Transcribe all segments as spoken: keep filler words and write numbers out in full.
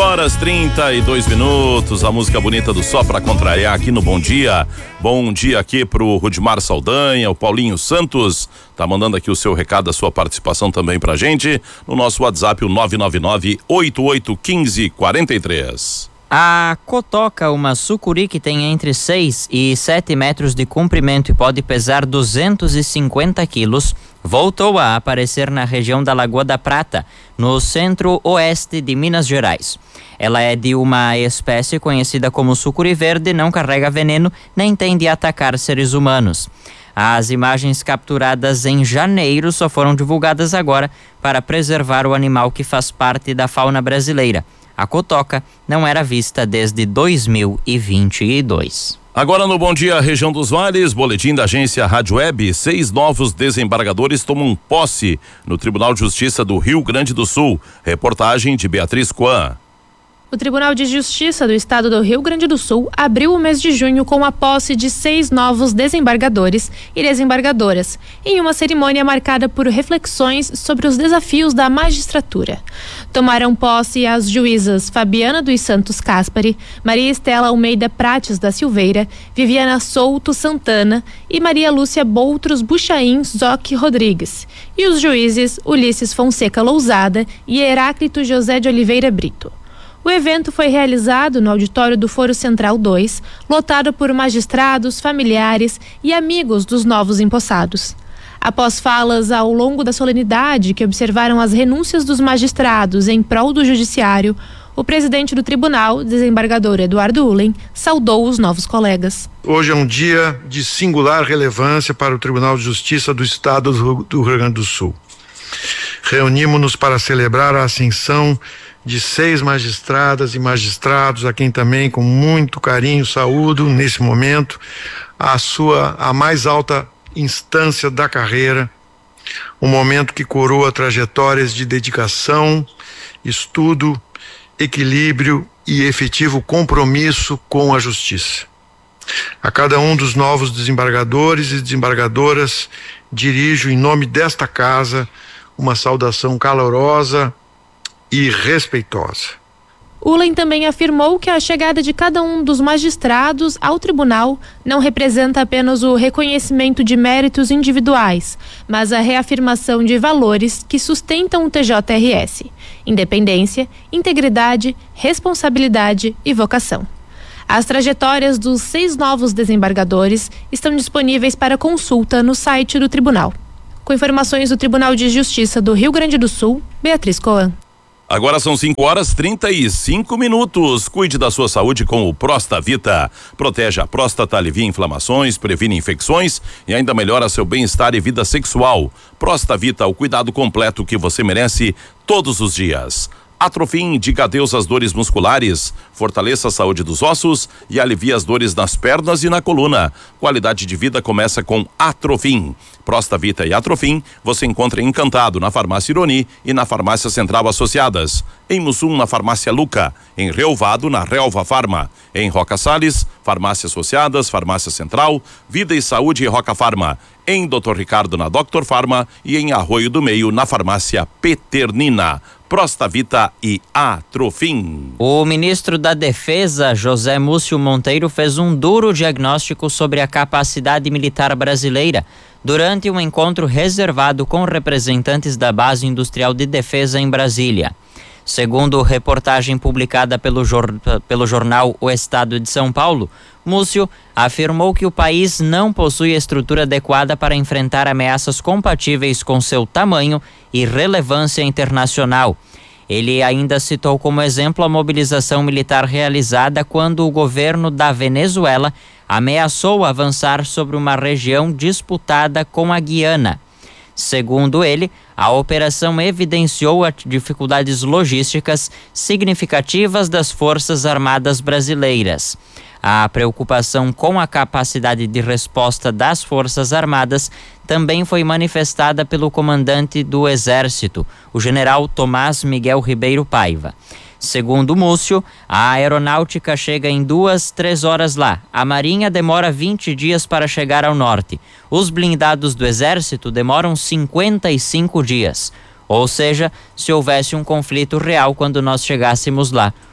horas trinta e dois minutos, a música bonita do Só Pra Contrariar aqui no Bom Dia. Bom dia aqui pro Rudimar Saldanha, o Paulinho Santos tá mandando aqui o seu recado, a sua participação também pra gente no nosso WhatsApp, o nove nove nove, oito oito um cinco, quatro três. A cotoca, uma sucuri que tem entre seis e sete metros de comprimento e pode pesar duzentos e cinquenta quilos, voltou a aparecer na região da Lagoa da Prata, no centro-oeste de Minas Gerais. Ela é de uma espécie conhecida como sucuri verde, não carrega veneno, nem tende a atacar seres humanos. As imagens capturadas em janeiro só foram divulgadas agora para preservar o animal que faz parte da fauna brasileira. A cotoca não era vista desde dois mil e vinte e dois. Agora no Bom Dia, região dos Vales, boletim da agência Rádio Web, seis novos desembargadores tomam posse no Tribunal de Justiça do Rio Grande do Sul. Reportagem de Beatriz Coan. O Tribunal de Justiça do Estado do Rio Grande do Sul abriu o mês de junho com a posse de seis novos desembargadores e desembargadoras, em uma cerimônia marcada por reflexões sobre os desafios da magistratura. Tomaram posse as juízas Fabiana dos Santos Caspari, Maria Estela Almeida Prates da Silveira, Viviana Souto Santana e Maria Lúcia Boutros Buchaim Zoc Rodrigues, e os juízes Ulisses Fonseca Lousada e Heráclito José de Oliveira Brito. O evento foi realizado no auditório do Foro Central dois, lotado por magistrados, familiares e amigos dos novos empossados. Após falas ao longo da solenidade que observaram as renúncias dos magistrados em prol do judiciário, o presidente do tribunal, desembargador Eduardo Ulen, saudou os novos colegas. Hoje é um dia de singular relevância para o Tribunal de Justiça do Estado do Rio Grande do Sul. Reunimos-nos para celebrar a ascensão de seis magistradas e magistrados, a quem também com muito carinho saúdo nesse momento a sua a mais alta instância da carreira, um momento que coroa trajetórias de dedicação, estudo, equilíbrio e efetivo compromisso com a justiça. A cada um dos novos desembargadores e desembargadoras dirijo em nome desta casa uma saudação calorosa e respeitosa. Ulen também afirmou que a chegada de cada um dos magistrados ao tribunal não representa apenas o reconhecimento de méritos individuais, mas a reafirmação de valores que sustentam o T J R S: independência, integridade, responsabilidade e vocação. As trajetórias dos seis novos desembargadores estão disponíveis para consulta no site do tribunal. Com informações do Tribunal de Justiça do Rio Grande do Sul, Beatriz Coan. Agora são cinco horas trinta e cinco minutos. Cuide da sua saúde com o Prostavita. Protege a próstata, alivia inflamações, previne infecções e ainda melhora seu bem-estar e vida sexual. Prostavita, o cuidado completo que você merece todos os dias. Atrofim, diga adeus às dores musculares, fortaleça a saúde dos ossos e alivia as dores nas pernas e na coluna. Qualidade de vida começa com Atrofim. Prostavita e Atrofim você encontra em Encantado, na Farmácia Ironi e na Farmácia Central Associadas. Em Mussum, na Farmácia Luca. Em Relvado, na Relva Farma. Em Roca Salles, Farmácia Associadas, Farmácia Central, Vida e Saúde e Roca Farma. Em doutor Ricardo, na Doctor Farma e em Arroio do Meio, na Farmácia Peternina. Prostavita e Atrofim. O ministro da Defesa, José Múcio Monteiro, fez um duro diagnóstico sobre a capacidade militar brasileira durante um encontro reservado com representantes da Base Industrial de Defesa em Brasília. Segundo reportagem publicada pelo, jor... pelo jornal O Estado de São Paulo, Múcio afirmou que o país não possui estrutura adequada para enfrentar ameaças compatíveis com seu tamanho e relevância internacional. Ele ainda citou como exemplo a mobilização militar realizada quando o governo da Venezuela ameaçou avançar sobre uma região disputada com a Guiana. Segundo ele, a operação evidenciou as dificuldades logísticas significativas das Forças Armadas brasileiras. A preocupação com a capacidade de resposta das Forças Armadas também foi manifestada pelo comandante do Exército, o general Tomás Miguel Ribeiro Paiva. Segundo Múcio, a aeronáutica chega em duas, três horas lá. A Marinha demora vinte dias para chegar ao norte. Os blindados do Exército demoram cinquenta e cinco dias. Ou seja, se houvesse um conflito real quando nós chegássemos lá,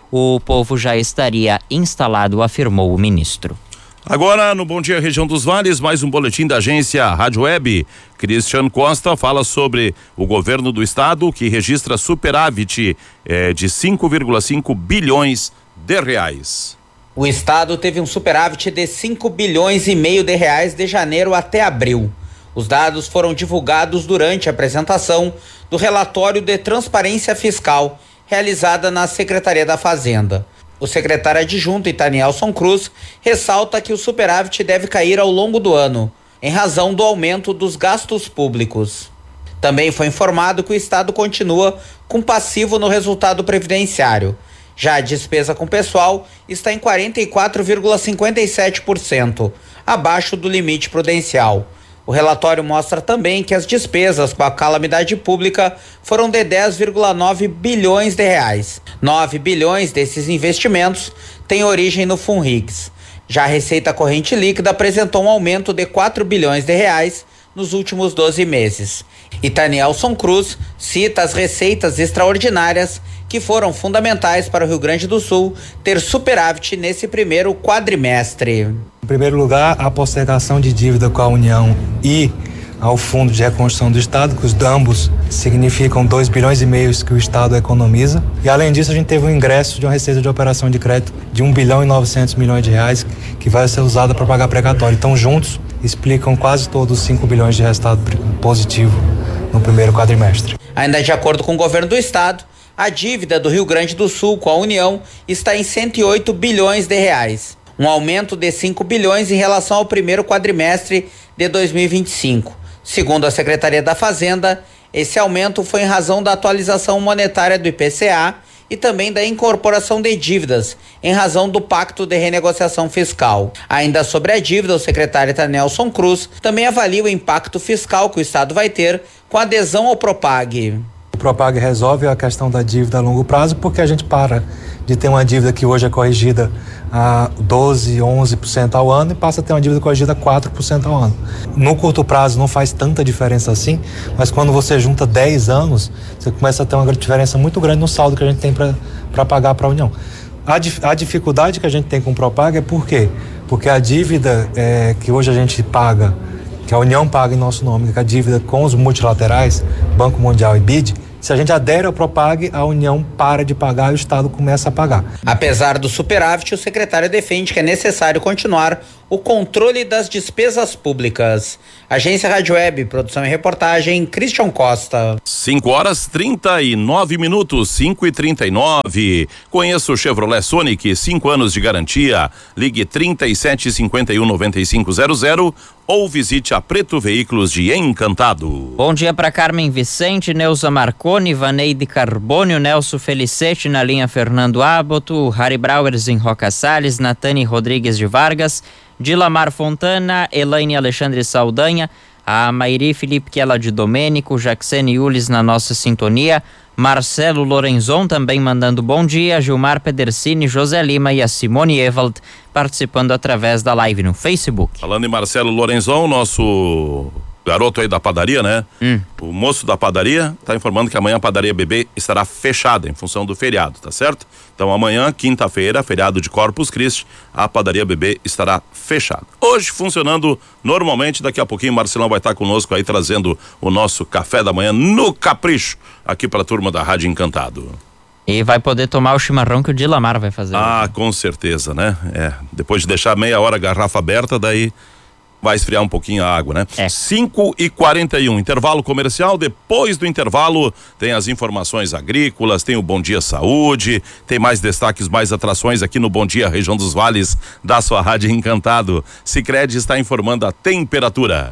o povo já estaria instalado, afirmou o ministro. Agora, no Bom Dia Região dos Vales, mais um boletim da agência Rádio Web. Cristiano Costa fala sobre o governo do estado que registra superávit eh, de cinco vírgula cinco bilhões de reais. O estado teve um superávit de cinco bilhões e meio de reais de janeiro até abril. Os dados foram divulgados durante a apresentação do relatório de transparência fiscal realizada na Secretaria da Fazenda. O secretário adjunto Itanielson Cruz ressalta que o superávit deve cair ao longo do ano, em razão do aumento dos gastos públicos. Também foi informado que o estado continua com passivo no resultado previdenciário. Já a despesa com pessoal está em quarenta e quatro vírgula cinquenta e sete por cento, abaixo do limite prudencial. O relatório mostra também que as despesas com a calamidade pública foram de dez vírgula nove bilhões de reais. nove bilhões desses investimentos têm origem no Funrix. Já a receita corrente líquida apresentou um aumento de quatro bilhões de reais nos últimos doze meses. Itanielson Cruz cita as receitas extraordinárias que foram fundamentais para o Rio Grande do Sul ter superávit nesse primeiro quadrimestre. Em primeiro lugar, a postergação de dívida com a União e ao Fundo de Reconstrução do Estado, que os ambos significam dois bilhões e meio que o Estado economiza. E além disso, a gente teve um ingresso de uma receita de operação de crédito de um bilhão e novecentos milhões de reais, que vai ser usada para pagar precatório. Então, juntos, explicam quase todos os cinco bilhões de resultado positivo no primeiro quadrimestre. Ainda de acordo com o governo do Estado, a dívida do Rio Grande do Sul com a União está em cento e oito bilhões de reais. Um aumento de cinco bilhões em relação ao primeiro quadrimestre de dois mil e vinte e cinco. Segundo a Secretaria da Fazenda, esse aumento foi em razão da atualização monetária do I P C A e também da incorporação de dívidas, em razão do Pacto de Renegociação Fiscal. Ainda sobre a dívida, o secretário Itanielson Cruz também avalia o impacto fiscal que o Estado vai ter com a adesão ao Propag. O Propag resolve a questão da dívida a longo prazo porque a gente para de ter uma dívida que hoje é corrigida a doze, onze por cento ao ano e passa a ter uma dívida corrigida a quatro por cento ao ano. No curto prazo não faz tanta diferença assim, mas quando você junta dez anos, você começa a ter uma diferença muito grande no saldo que a gente tem para pagar para a União. A, a dificuldade que a gente tem com o Propag é por quê? Porque a dívida é, que hoje a gente paga, que a União paga em nosso nome, que é a dívida com os multilaterais, Banco Mundial e B I D, se a gente adere ao Propag, a União para de pagar e o Estado começa a pagar. Apesar do superávit, o secretário defende que é necessário continuar o controle das despesas públicas. Agência Rádio Web, produção e reportagem, Christian Costa. cinco horas trinta e nove minutos, cinco e trinta e nove. Conheça o Chevrolet Sonic, cinco anos de garantia. Ligue trinta e sete, cinquenta e um, noventa e cinco zero zero ou visite a Preto Veículos de Encantado. Bom dia para Carmen Vicente, Neuza Marconi, Vaneide Carbônio, Nelson Felicete na linha Fernando Abbott, Harry Brauers em Roca Salles, Natane Rodrigues de Vargas, Dilamar Fontana, Elaine Alexandre Saldanha, a Mairi Felipe Quela de Domênico, Jaxene Yulis na nossa sintonia, Marcelo Lorenzon também mandando bom dia, Gilmar Pedersini, José Lima e a Simone Evald participando através da live no Facebook. Falando em Marcelo Lorenzon, nosso garoto aí da padaria, né? Hum. O moço da padaria tá informando que amanhã a padaria Bebê estará fechada em função do feriado, tá certo? Então amanhã, quinta-feira, feriado de Corpus Christi, a padaria Bebê estará fechada. Hoje funcionando normalmente, daqui a pouquinho o Marcelão vai estar conosco aí trazendo o nosso café da manhã no capricho, aqui para a turma da Rádio Encantado. E vai poder tomar o chimarrão que o Dilamar vai fazer. Ah, hoje. Com certeza, né? É, depois de deixar meia hora a garrafa aberta, daí vai esfriar um pouquinho a água, né? É. cinco e quarenta e um, intervalo comercial. Depois do intervalo tem as informações agrícolas, tem o Bom Dia Saúde, tem mais destaques, mais atrações aqui no Bom Dia Região dos Vales da sua Rádio Encantado. Sicredi está informando a temperatura.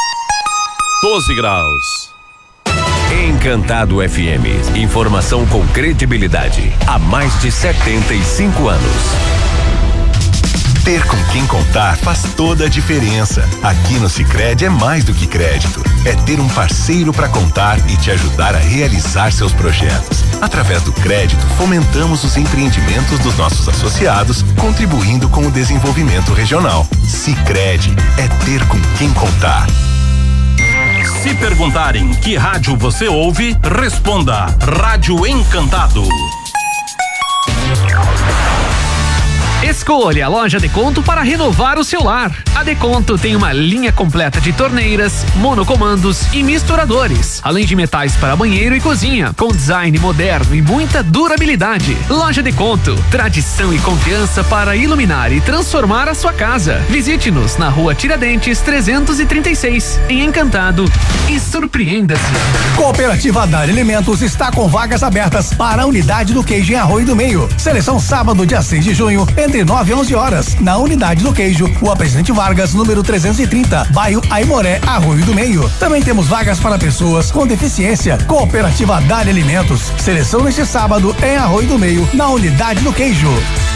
doze graus. Encantado F M, informação com credibilidade há mais de setenta e cinco anos. Ter com quem contar faz toda a diferença. Aqui no Sicredi é mais do que crédito. É ter um parceiro para contar e te ajudar a realizar seus projetos. Através do crédito, fomentamos os empreendimentos dos nossos associados, contribuindo com o desenvolvimento regional. Sicredi é ter com quem contar. Se perguntarem que rádio você ouve, responda Rádio Encantado. Escolha a loja Deconto para renovar o seu lar. A Deconto tem uma linha completa de torneiras, monocomandos e misturadores, além de metais para banheiro e cozinha, com design moderno e muita durabilidade. Loja Deconto, tradição e confiança para iluminar e transformar a sua casa. Visite-nos na Rua Tiradentes trezentos e trinta e seis, em Encantado, e surpreenda-se. Cooperativa Dália Alimentos está com vagas abertas para a unidade do queijo em Arroio do Meio. Seleção sábado, dia seis de junho, entre nove e onze horas, na unidade do queijo, Rua Presidente Vargas, número trezentos e trinta, bairro Aimoré, Arroio do Meio. Também temos vagas para pessoas com deficiência. Cooperativa Dália Alimentos. Seleção neste sábado em Arroio do Meio, na unidade do queijo.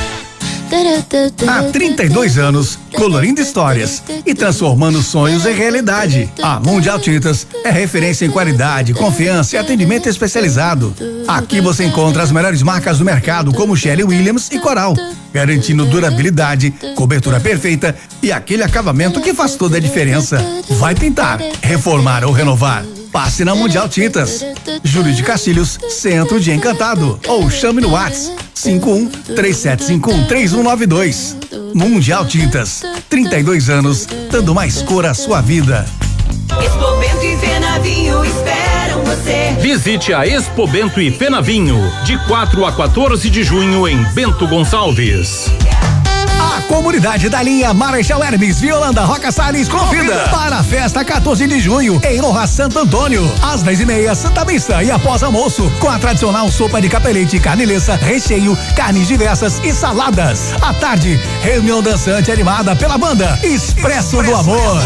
Há trinta e dois anos, colorindo histórias e transformando sonhos em realidade. A Mundial Tintas é referência em qualidade, confiança e atendimento especializado. Aqui você encontra as melhores marcas do mercado, como Sherwin Williams e Coral, garantindo durabilidade, cobertura perfeita e aquele acabamento que faz toda a diferença. Vai pintar, reformar ou renovar? Passe na Mundial Tintas. Júlio de Castilhos, Centro de Encantado. Ou chame no WhatsApp cinco um três sete cinco um três um nove dois. Mundial Tintas. trinta e dois anos, dando mais cor à sua vida. Expo Bento e Fenavinho esperam você. Visite a Expo Bento e Fenavinho, de quatro a quatorze de junho em Bento Gonçalves. A comunidade da linha Marechal Hermes Violanda Roca Salles convida para a festa quatorze de junho em Honra Santo Antônio, às dez e meia, Santa Missa e após almoço, com a tradicional sopa de capelete, carne lessa, recheio, carnes diversas e saladas. À tarde, reunião dançante animada pela banda Expresso do Amor.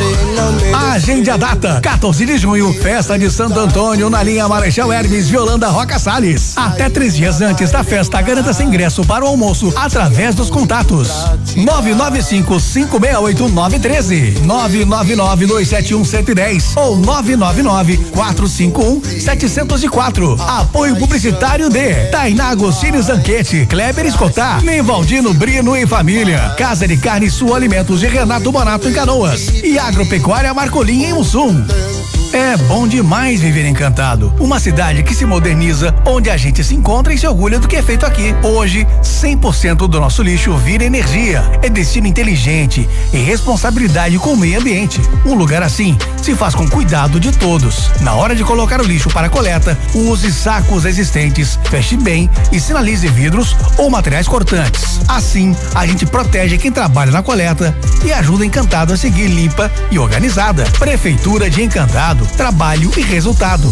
Agende a data, quatorze de junho, festa de Santo Antônio na linha Marechal Hermes Violanda Roca Salles. Até três dias antes da festa, garanta seu ingresso para o almoço através dos contatos nove nove cinco, cinco seis oito, nove um três, nove nove nove, dois sete um, cento e dez ou nove nove nove, quatro cinco um, sete zero zero quatro. Apoio publicitário de Tainá Agostinho Zanquete, Kleber Escotar, Nivaldino Brino e família, Casa de Carne Sul Alimentos de Renato Bonato em Canoas e Agropecuária Marcolim em Mussum. É bom demais viver Encantado, uma cidade que se moderniza, onde a gente se encontra e se orgulha do que é feito aqui. Hoje, cem por cento do nosso lixo vira energia. É destino inteligente e responsabilidade com o meio ambiente. Um lugar assim se faz com cuidado de todos. Na hora de colocar o lixo para coleta, use sacos existentes, feche bem e sinalize vidros ou materiais cortantes. Assim, a gente protege quem trabalha na coleta e ajuda Encantado a seguir limpa e organizada. Prefeitura de Encantado. Trabalho e resultado.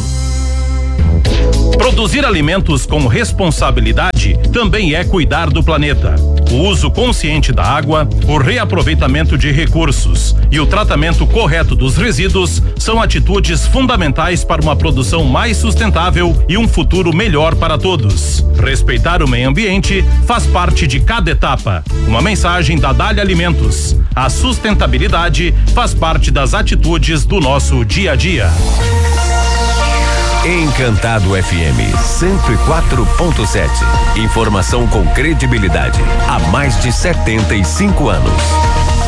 Produzir alimentos com responsabilidade também é cuidar do planeta. O uso consciente da água, o reaproveitamento de recursos e o tratamento correto dos resíduos são atitudes fundamentais para uma produção mais sustentável e um futuro melhor para todos. Respeitar o meio ambiente faz parte de cada etapa. Uma mensagem da Dália Alimentos. A sustentabilidade faz parte das atitudes do nosso dia a dia. Encantado F M cento e quatro ponto sete. Informação com credibilidade há mais de setenta e cinco anos.